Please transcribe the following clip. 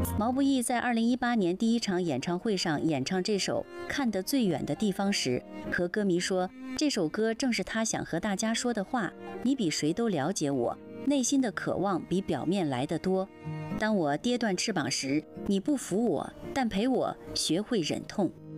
毛不易在2018年第一场演唱会上演唱这首《看得最远的地方》时，和歌迷说，这首歌正是他想和大家说的话。你比谁都了解我，内心的渴望比表面来得多。当我跌断翅膀时，你不扶我，但陪我学会忍痛。